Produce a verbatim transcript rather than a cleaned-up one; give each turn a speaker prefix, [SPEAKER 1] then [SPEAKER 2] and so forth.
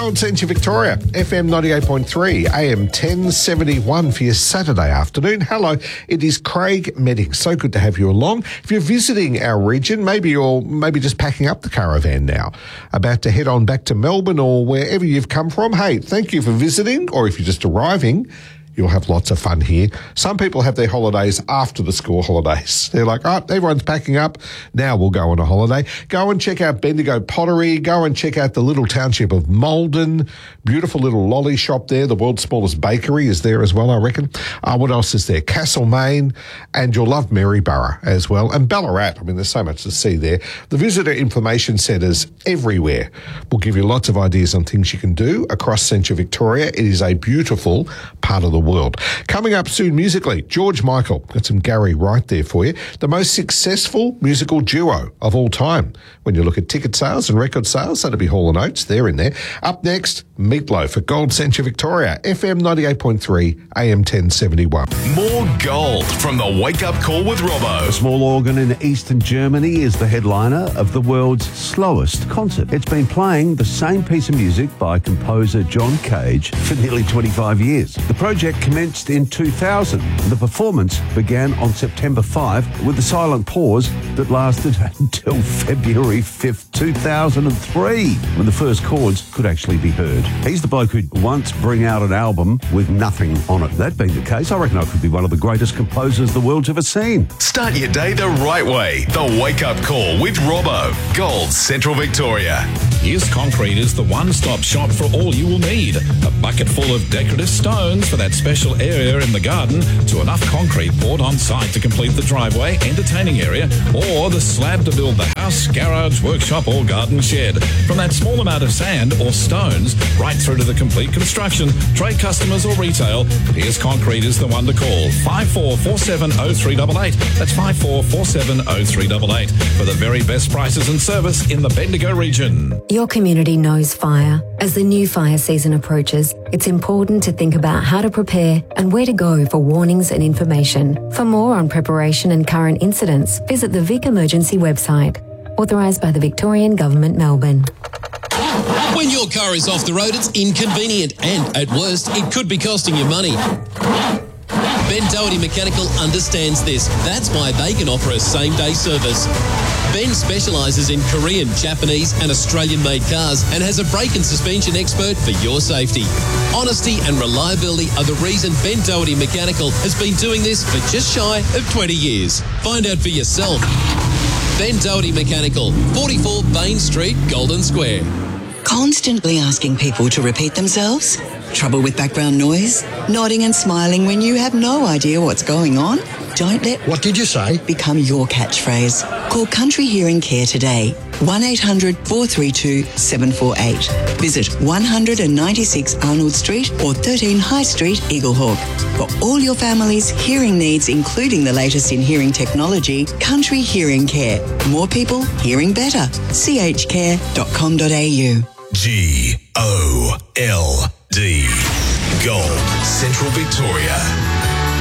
[SPEAKER 1] Gold Central Victoria, F M ninety-eight point three, A M ten seventy-one for your Saturday afternoon. Hello, it is Craig Medding. So good to have you along. If you're visiting our region, maybe you're maybe just packing up the caravan now, about to head on back to Melbourne or wherever you've come from. Hey, thank you for visiting, or if you're just arriving, you'll have lots of fun here. Some people have their holidays after the school holidays. They're like, oh, everyone's packing up. Now we'll go on a holiday. Go and check out Bendigo Pottery. Go and check out the little township of Malden. Beautiful little lolly shop there. The world's smallest bakery is there as well, I reckon. Uh, what else is there? Castlemaine. And you'll love Maryborough as well. And Ballarat. I mean, there's so much to see there. The visitor information centres everywhere will give you lots of ideas on things you can do across Central Victoria. It is a beautiful part of the world. world. Coming up soon musically, George Michael. Got some Gary Wright there for you. The most successful musical duo of all time. When you look at ticket sales and record sales, that'll be Hall and Oates. They're in there. Up next, Meatloaf at Gold Central Victoria, F M ninety-eight point three, A M ten seventy-one.
[SPEAKER 2] More gold from the Wake Up Call with Robbo.
[SPEAKER 3] A small organ in eastern Germany is the headliner of the world's slowest concert. It's been playing the same piece of music by composer John Cage for nearly twenty-five years. The project commenced in two thousand. The performance began on September fifth with a silent pause that lasted until February fifth, two thousand three, when the first chords could actually be heard. He's the bloke who'd once bring out an album with nothing on it. That being the case, I reckon I could be one of the greatest composers the world's ever seen.
[SPEAKER 2] Start your day the right way. The Wake Up Call with Robbo. Gold Central Victoria.
[SPEAKER 4] Here's Concrete is the one-stop shop for all you will need. A bucket full of decorative stones for that special area in the garden, to enough concrete poured on site to complete the driveway, entertaining area, or the slab to build the house, garage, workshop or garden shed. From that small amount of sand or stones right through to the complete construction, trade customers or retail, Here's Concrete is the one to call. five four four seven oh three eight eight. That's five four four seven oh three eight eight for the very best prices and service in the Bendigo region.
[SPEAKER 5] Your community knows fire. As the new fire season approaches, it's important to think about how to prepare and where to go for warnings and information. For more on preparation and current incidents, visit the Vic Emergency website. Authorised by the Victorian Government, Melbourne.
[SPEAKER 6] When your car is off the road, it's inconvenient and, at worst, it could be costing you money. Ben Doherty Mechanical understands this. That's why they can offer a same-day service. Ben specialises in Korean, Japanese and Australian-made cars and has a brake and suspension expert for your safety. Honesty and reliability are the reason Ben Doherty Mechanical has been doing this for just shy of twenty years. Find out for yourself. Ben Doherty Mechanical, forty-four Bain Street, Golden Square.
[SPEAKER 7] Constantly asking people to repeat themselves? Trouble with background noise? Nodding and smiling when you have no idea what's going on? Don't let
[SPEAKER 8] What did you say?
[SPEAKER 7] become your catchphrase. Call Country Hearing Care today. one eight hundred four three two seven four eight. Visit one ninety-six Arnold Street or thirteen High Street, Eaglehawk. For all your family's hearing needs, including the latest in hearing technology, Country Hearing Care. More people hearing better. c h care dot com dot a u.
[SPEAKER 2] G O L D. Gold Central Victoria.